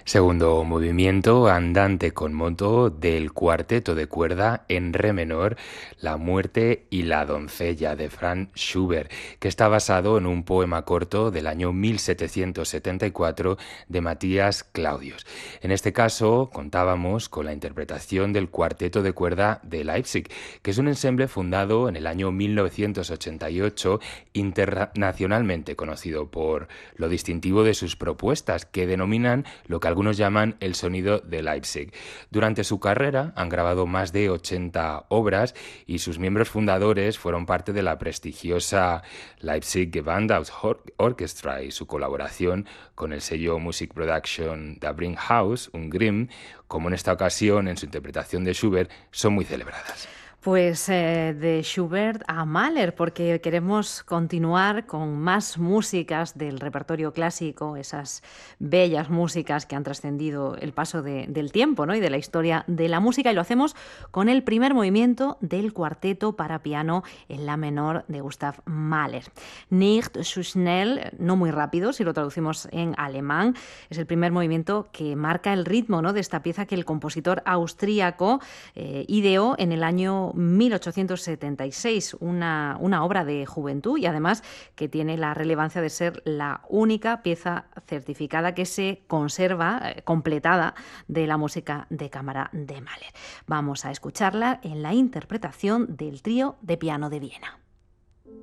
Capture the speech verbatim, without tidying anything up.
Segundo movimiento, andante con moto del cuarteto de cuerda en re menor, La muerte y la doncella de Franz Schubert, que está basado en un poema corto del año mil setecientos setenta y cuatro de Matías Claudius. En este caso, contábamos con la interpretación del cuarteto de cuerda de Leipzig, que es un ensemble fundado en el año mil novecientos ochenta y ocho, internacionalmente conocido por lo distintivo de sus propuestas, que denominan lo que algunos llaman el sonido de Leipzig. Durante su carrera han grabado más de ochenta obras y sus miembros fundadores fueron parte de la prestigiosa Leipzig Gewandhausorchestra, y su colaboración con el sello Music Production da Bringhaus, un Grimm, como en esta ocasión en su interpretación de Schubert, son muy celebradas. Pues eh, de Schubert a Mahler, porque queremos continuar con más músicas del repertorio clásico, esas bellas músicas que han trascendido el paso de, del tiempo, ¿no? Y de la historia de la música, y lo hacemos con el primer movimiento del cuarteto para piano en la menor de Gustav Mahler. Nicht zu schnell, no muy rápido, si lo traducimos en alemán, es el primer movimiento que marca el ritmo, ¿no?, de esta pieza que el compositor austríaco eh, ideó en el año mil ochocientos setenta y seis, una, una obra de juventud, y además que tiene la relevancia de ser la única pieza certificada que se conserva eh, completada de la música de cámara de Mahler. Vamos a escucharla en la interpretación del trío de piano de Viena.